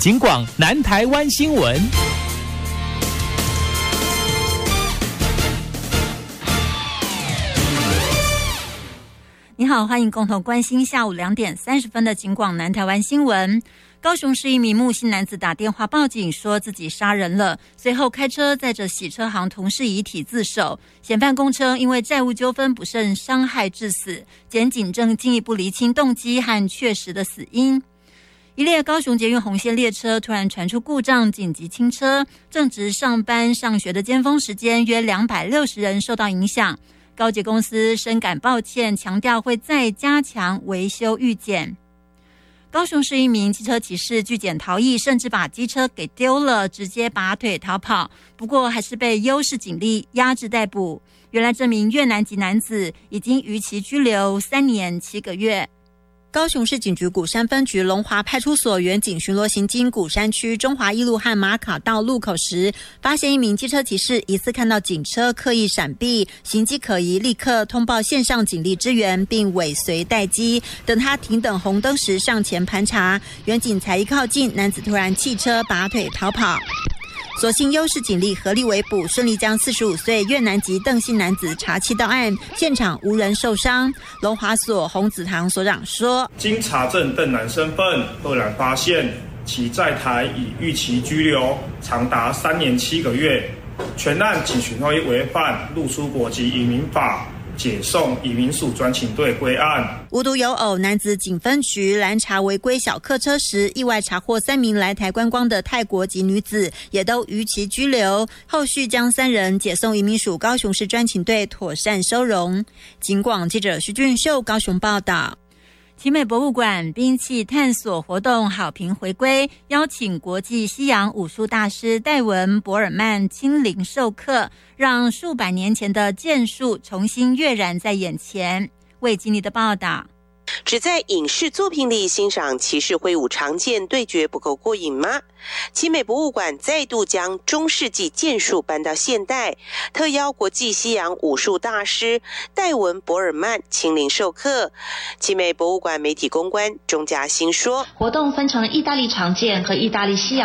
警广南台湾新闻。 你好，欢迎共同关心下午2点30分的警广南台湾新闻。高雄市一名木姓男子打电话报警，说自己杀人了，随后开车载着洗车行同事遗体自首。嫌犯供称，因为债务纠纷不慎伤害致死，检警正进一步厘清动机和确实的死因。一列高雄捷运红线列车突然传出故障，紧急清车，正值上班上学的尖峰时间，约260人受到影响。高捷公司深感抱歉，强调会再加强维修预检。高雄市一名机车骑士拒检逃逸，甚至把机车给丢了，直接拔腿逃跑，不过还是被优势警力压制逮捕。原来这名越南籍男子已经逾期拘留3年7个月。高雄市警局鼓山分局龙华派出所员警巡逻行经鼓山区中华一路和马卡道路口时，发现一名机车骑士疑似看到警车刻意闪避，行迹可疑，立刻通报线上警力支援，并尾随待机。等他停等红灯时上前盘查，员警才一靠近，男子突然弃车拔腿逃跑。所幸优势警力合力围捕，顺利将45岁越南籍邓姓男子查缉到案，现场无人受伤。龙华所洪子堂所长说， 经查证邓男身份，赫然发现其在台已逾期拘留长达3年7个月，全案仅循后违反入出国及移民法，解送移民署专勤队归案。 无独有偶，男子警分局拦查违规小客车时，意外查获3名来台观光的泰国籍女子，也都逾期拘留，后续将3人解送移民署高雄市专勤队妥善收容。警广记者徐俊秀高雄报道。奇美博物馆兵器探索活动好评回归，邀请国际西洋武术大师戴文·博尔曼亲临授课，让数百年前的剑术重新跃然在眼前。魏经理的报道。 只在影视作品里欣赏骑士挥舞长剑对决不够过瘾吗？奇美博物馆再度将中世纪剑术搬到现代，特邀国际西洋武术大师戴文·博尔曼亲临授课。奇美博物馆媒体公关钟嘉欣说， 活动分成意大利长剑和意大利西洋